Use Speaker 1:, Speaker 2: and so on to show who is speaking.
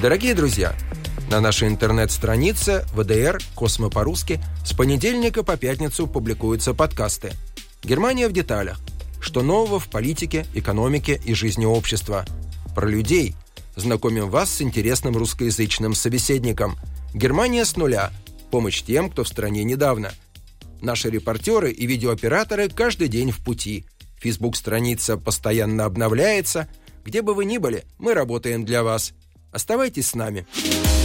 Speaker 1: Дорогие друзья, на нашей интернет-странице ВДР «Космо по-русски» с понедельника по пятницу публикуются подкасты. «Германия в деталях. Что нового в политике, экономике и жизни общества?» Про людей. Знакомим вас с интересным русскоязычным собеседником. «Германия с нуля. Помощь тем, кто в стране недавно». Наши репортеры и видеооператоры каждый день в пути. Фейсбук-страница постоянно обновляется. Где бы вы ни были, мы работаем для вас. Оставайтесь с нами.